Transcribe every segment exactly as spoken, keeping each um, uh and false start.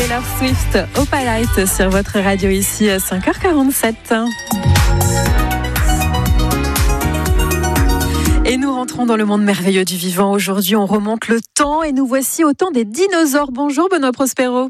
Taylor Swift, Opalite sur votre radio ici à cinq heures quarante-sept. Et nous rentrons dans le monde merveilleux du vivant. Aujourd'hui, on remonte le temps et nous voici au temps des dinosaures. Bonjour Benoît Prospero.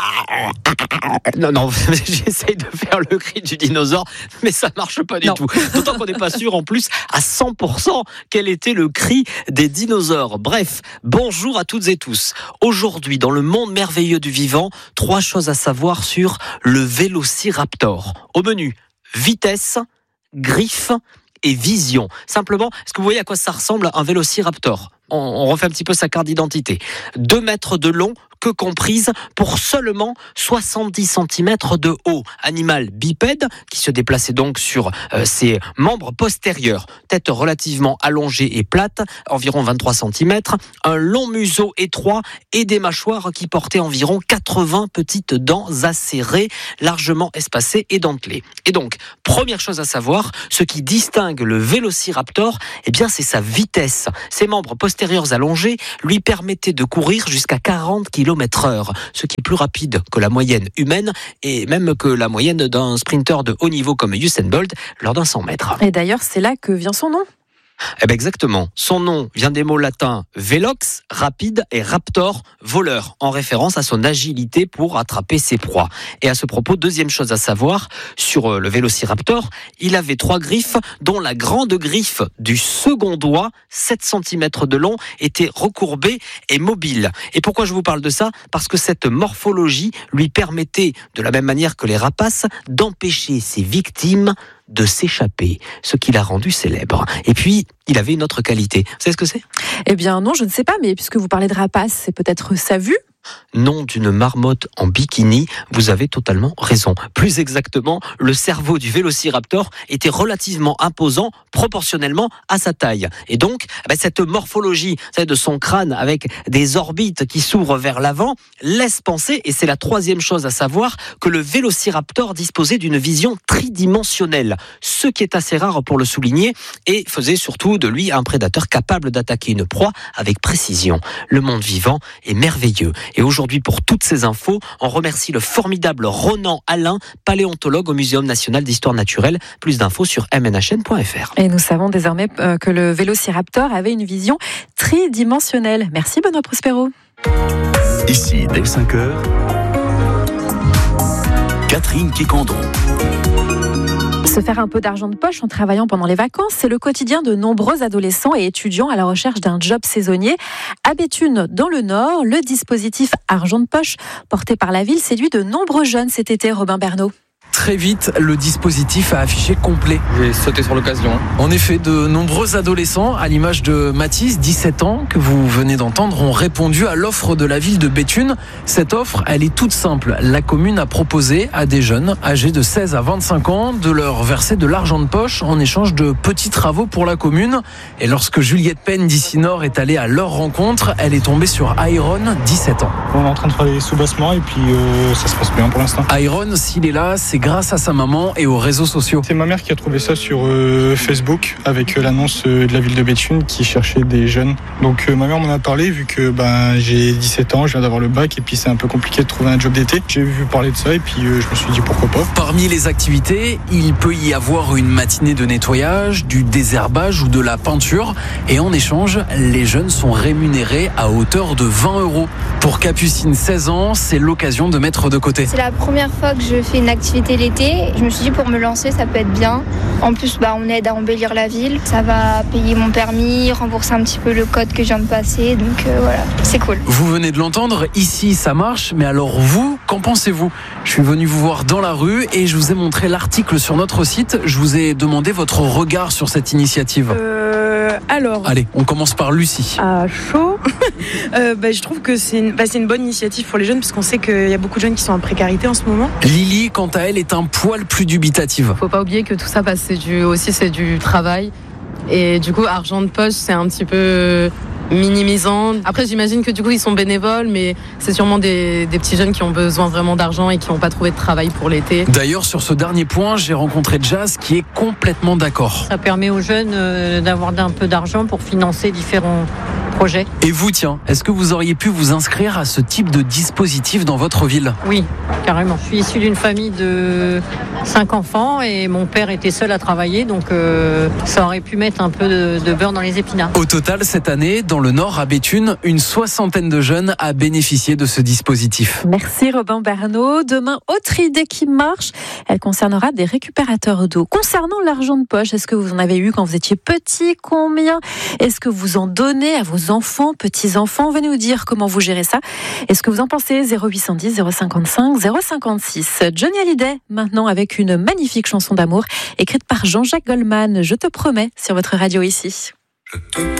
Non, non, j'essaye de faire le cri du dinosaure, mais ça marche pas du non. tout. D'autant qu'on n'est pas sûr en plus à cent pour cent quel était le cri des dinosaures. Bref, bonjour à toutes et tous. Aujourd'hui, dans le monde merveilleux du vivant, trois choses à savoir sur le Vélociraptor. Au menu, vitesse, griffes et vision. Simplement, est-ce que vous voyez à quoi ça ressemble un Vélociraptor ? on, on refait un petit peu sa carte d'identité. Deux mètres de long, que comprise pour seulement soixante-dix centimètres de haut. Animal bipède qui se déplaçait donc sur euh, ses membres postérieurs. Tête relativement allongée et plate, environ vingt-trois centimètres. Un long museau étroit et des mâchoires qui portaient environ quatre-vingts petites dents acérées, largement espacées et dentelées. Et donc, première chose à savoir, ce qui distingue le Vélociraptor, eh bien, c'est sa vitesse. Ses membres postérieurs allongés lui permettaient de courir jusqu'à quarante kilomètres heure, ce qui est plus rapide que la moyenne humaine et même que la moyenne d'un sprinter de haut niveau comme Usain Bolt lors d'un cent mètres. Et d'ailleurs, c'est là que vient son nom. Eh ben exactement. Son nom vient des mots latins vélox, rapide, et raptor, voleur, en référence à son agilité pour attraper ses proies. Et à ce propos, deuxième chose à savoir, sur le Vélociraptor, il avait trois griffes, dont la grande griffe du second doigt, sept centimètres de long, était recourbée et mobile. Et pourquoi je vous parle de ça ? Parce que cette morphologie lui permettait, de la même manière que les rapaces, d'empêcher ses victimes de s'échapper, ce qui l'a rendu célèbre. Et puis, il avait une autre qualité. Vous savez ce que c'est ? Eh bien non, je ne sais pas, mais puisque vous parlez de rapace, c'est peut-être sa vue ? Nom d'une marmotte en bikini, vous avez totalement raison. Plus exactement, le cerveau du Vélociraptor était relativement imposant proportionnellement à sa taille. Et donc, ben, cette morphologie de son crâne avec des orbites qui s'ouvrent vers l'avant laisse penser, et c'est la troisième chose à savoir, que le Vélociraptor disposait d'une vision tridimensionnelle, ce qui est assez rare pour le souligner, et faisait surtout de lui un prédateur capable d'attaquer une proie avec précision. Le monde vivant est merveilleux. Et aujourd'hui, pour toutes ces infos, on remercie le formidable Ronan Alain, paléontologue au Muséum national d'histoire naturelle. Plus d'infos sur m n h n point f r. Et nous savons désormais que le Vélociraptor avait une vision tridimensionnelle. Merci Benoît Prospero. Ici, dès cinq heures, Catherine Quécandon. Se faire un peu d'argent de poche en travaillant pendant les vacances, c'est le quotidien de nombreux adolescents et étudiants à la recherche d'un job saisonnier. À Béthune, dans le Nord, le dispositif Argent de poche, porté par la ville, séduit de nombreux jeunes cet été, Robin Bernot. Très vite, le dispositif a affiché complet. J'ai sauté sur l'occasion. En effet, de nombreux adolescents, à l'image de Mathis, dix-sept ans, que vous venez d'entendre, ont répondu à l'offre de la ville de Béthune. Cette offre, elle est toute simple. La commune a proposé à des jeunes âgés de seize à vingt-cinq ans de leur verser de l'argent de poche en échange de petits travaux pour la commune. Et lorsque Juliette Penn d'ici Nord est allée à leur rencontre, elle est tombée sur Iron, dix-sept ans. On est en train de faire des sous-bassements et puis euh, ça se passe bien pour l'instant. Iron, s'il est là, c'est grâce à sa maman et aux réseaux sociaux. C'est ma mère qui a trouvé ça sur euh, Facebook avec euh, l'annonce euh, de la ville de Béthune qui cherchait des jeunes. Donc euh, ma mère m'en a parlé vu que ben, j'ai dix-sept ans, je viens d'avoir le bac et puis c'est un peu compliqué de trouver un job d'été. J'ai vu parler de ça et puis euh, je me suis dit pourquoi pas. Parmi les activités, il peut y avoir une matinée de nettoyage, du désherbage ou de la peinture. Et en échange, les jeunes sont rémunérés à hauteur de vingt euros. Pour Capucine, seize ans, c'est l'occasion de mettre de côté. C'est la première fois que je fais une activité l'été. Je me suis dit pour me lancer, ça peut être bien. En plus, bah, on aide à embellir la ville. Ça va payer mon permis, rembourser un petit peu le code que je viens de passer. Donc euh, voilà, c'est cool. Vous venez de l'entendre, ici ça marche. Mais alors vous, qu'en pensez-vous ? Je suis venu vous voir dans la rue et je vous ai montré l'article sur notre site. Je vous ai demandé votre regard sur cette initiative. Euh, alors... Allez, on commence par Lucie. À chaud. euh, bah, je trouve que c'est une, bah, c'est une bonne initiative pour les jeunes parce qu'on sait qu'il y a beaucoup de jeunes qui sont en précarité en ce moment. Lily, quant à elle, est un poil plus dubitative. Faut pas oublier que tout ça, bah, c'est du, aussi c'est du travail. Et du coup, argent de poche, c'est un petit peu minimisant. Après, j'imagine que du coup, ils sont bénévoles, mais c'est sûrement des, des petits jeunes qui ont besoin vraiment d'argent et qui n'ont pas trouvé de travail pour l'été. D'ailleurs, sur ce dernier point, j'ai rencontré Jazz qui est complètement d'accord. Ça permet aux jeunes d'avoir un peu d'argent pour financer différents projet. Et vous, tiens, est-ce que vous auriez pu vous inscrire à ce type de dispositif dans votre ville ? Oui, carrément. Je suis issue d'une famille de cinq enfants et mon père était seul à travailler, donc euh, ça aurait pu mettre un peu de, de beurre dans les épinards. Au total, cette année, dans le Nord, à Béthune, une soixantaine de jeunes a bénéficié de ce dispositif. Merci Robin Bernot. Demain, autre idée qui marche, elle concernera des récupérateurs d'eau. Concernant l'argent de poche, est-ce que vous en avez eu quand vous étiez petit ? Combien est-ce que vous en donnez à vos enfants, petits-enfants ? Venez nous dire comment vous gérez ça. Est-ce que vous en pensez ? zéro huit cent dix, zéro cinquante-cinq, zéro cinquante-six. Johnny Hallyday, maintenant avec une magnifique chanson d'amour écrite par Jean-Jacques Goldman. Je te promets, sur votre radio ici. Je te